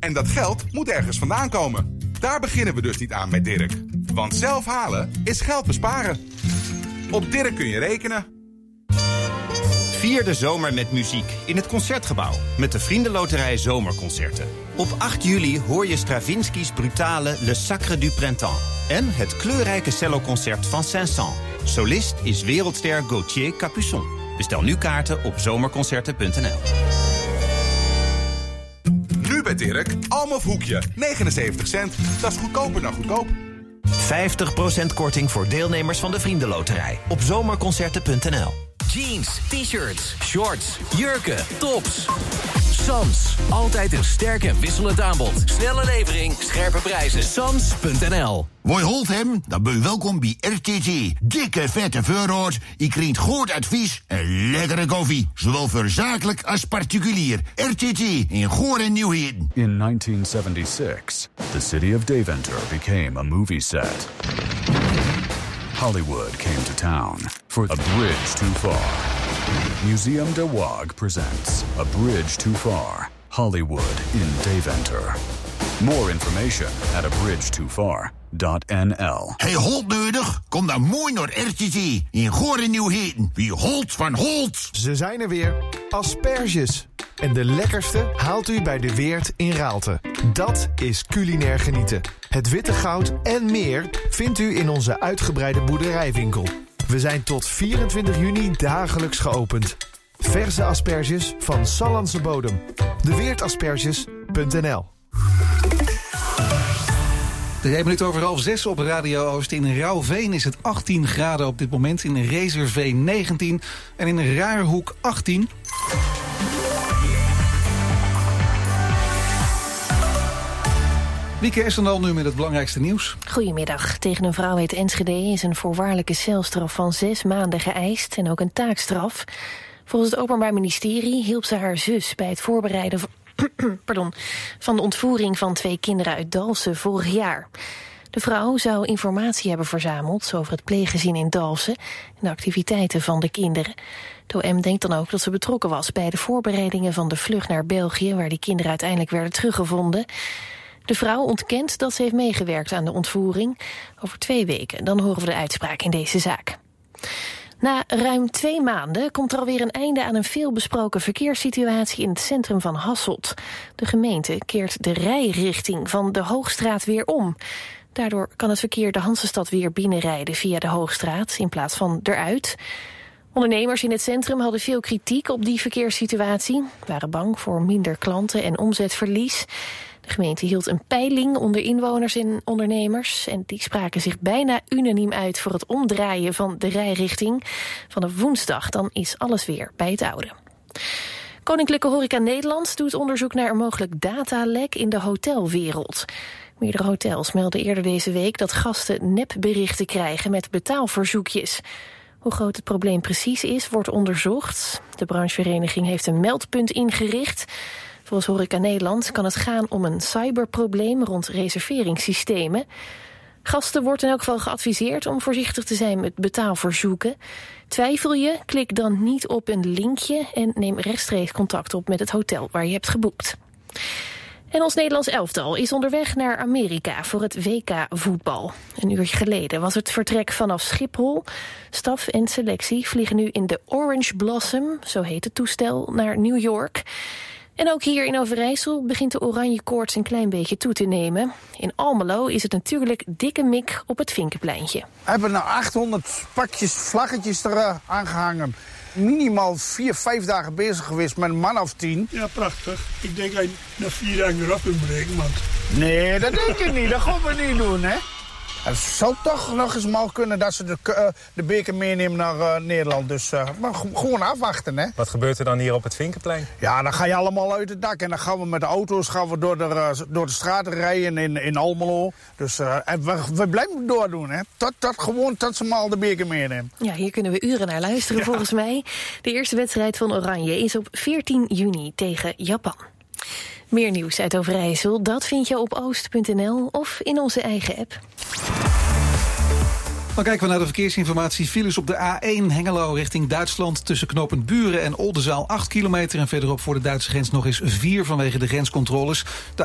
En dat geld moet ergens vandaan komen. Daar beginnen we dus niet aan met Dirk. Want zelf halen is geld besparen. Op Dirk kun je rekenen. Vier de zomer met muziek in het Concertgebouw met de Vriendenloterij Zomerconcerten. Op 8 juli hoor je Stravinsky's brutale Le Sacre du Printemps en het kleurrijke celloconcert van Saint-Saëns. Solist is wereldster Gauthier Capuçon. Bestel nu kaarten op zomerconcerten.nl. Nu bij Dirk, Almof Hoekje, 79 cent. Dat is goedkoper dan goedkoop. 50% korting voor deelnemers van de Vriendenloterij op zomerconcerten.nl. Jeans, t-shirts, shorts, jurken, tops. Sams, altijd een sterk en wisselend aanbod. Snelle levering, scherpe prijzen. Sams.nl. Woi holt hem, dan ben je welkom bij RTT. Dikke vette voorraad, je krijgt goed advies en lekkere koffie. Zowel voor zakelijk als particulier. RTT in Goor en Nieuwheden. In 1976, the city of Deventer became a movie set. Hollywood came to town for A Bridge Too Far. Museum de Waag presents A Bridge Too Far, Hollywood in Deventer. More information at abridgetofar.nl. Hey, Holt nodig? Kom dan mooi naar RTT in Goor en Nieuwheden. Wie Holt van Holt. Ze zijn er weer. Asperges. En de lekkerste haalt u bij De Weert in Raalte. Dat is culinair genieten. Het witte goud en meer vindt u in onze uitgebreide boerderijwinkel. We zijn tot 24 juni dagelijks geopend. Verse asperges van Sallandse bodem. Deweertasperges.nl. 1 minuut over 5:30 op Radio Oost. In Rauwveen is het 18 graden op dit moment. In Reserveen 19 en in Raarhoek 18. Wieke Essendal nu met het belangrijkste nieuws. Goedemiddag. Tegen een vrouw uit Enschede is een voorwaardelijke celstraf van 6 maanden geëist en ook een taakstraf. Volgens het Openbaar Ministerie hielp ze haar zus bij het voorbereiden van de ontvoering van 2 kinderen uit Dalfsen vorig jaar. De vrouw zou informatie hebben verzameld over het pleeggezin in Dalfsen en de activiteiten van de kinderen. De OM denkt dan ook dat ze betrokken was bij de voorbereidingen van de vlucht naar België, waar die kinderen uiteindelijk werden teruggevonden. De vrouw ontkent dat ze heeft meegewerkt aan de ontvoering. Over 2 weken, dan horen we de uitspraak in deze zaak. Na ruim 2 maanden komt er alweer een einde aan een veelbesproken verkeerssituatie in het centrum van Hasselt. De gemeente keert de rijrichting van de Hoogstraat weer om. Daardoor kan het verkeer de Hanzestad weer binnenrijden via de Hoogstraat in plaats van eruit. Ondernemers in het centrum hadden veel kritiek op die verkeerssituatie, waren bang voor minder klanten en omzetverlies. De gemeente hield een peiling onder inwoners en ondernemers en die spraken zich bijna unaniem uit voor het omdraaien van de rijrichting. Vanaf woensdag dan is alles weer bij het oude. Koninklijke Horeca Nederland doet onderzoek naar een mogelijk datalek in de hotelwereld. Meerdere hotels melden eerder deze week dat gasten nepberichten krijgen met betaalverzoekjes. Hoe groot het probleem precies is, wordt onderzocht. De branchevereniging heeft een meldpunt ingericht. Volgens Horeca Nederland kan het gaan om een cyberprobleem rond reserveringssystemen. Gasten wordt in elk geval geadviseerd om voorzichtig te zijn met betaalverzoeken. Twijfel je? Klik dan niet op een linkje en neem rechtstreeks contact op met het hotel waar je hebt geboekt. En ons Nederlands elftal is onderweg naar Amerika voor het WK voetbal. Een uurtje geleden was het vertrek vanaf Schiphol. Staf en selectie vliegen nu in de Orange Blossom, zo heet het toestel, naar New York. En ook hier in Overijssel begint de oranje koorts een klein beetje toe te nemen. In Almelo is het natuurlijk dikke mik op het Vinkenpleintje. We hebben nou 800 pakjes vlaggetjes er aangehangen. Minimaal 4-5 dagen bezig geweest met een man of 10. Ja, prachtig. Ik denk dat je na 4 dagen eraf kunt breken, man. Nee, dat denk ik niet. Dat gaan we niet doen, hè. Het zou toch nog eens mal kunnen dat ze de beker meenemen naar Nederland. Dus maar gewoon afwachten, hè. Wat gebeurt er dan hier op het Vinkenplein? Ja, dan ga je allemaal uit het dak. En dan gaan we met de auto's door de straten rijden in Almelo. Dus en we blijven doordoen, hè. Tot ze maar de beker meenemen. Ja, hier kunnen we uren naar luisteren, volgens mij. De eerste wedstrijd van Oranje is op 14 juni tegen Japan. Meer nieuws uit Overijssel, dat vind je op oost.nl of in onze eigen app. Dan kijken we naar de verkeersinformatie. Files op de A1 Hengelo richting Duitsland tussen knooppunt Buren en Oldenzaal 8 kilometer. En verderop voor de Duitse grens nog eens 4 vanwege de grenscontroles. De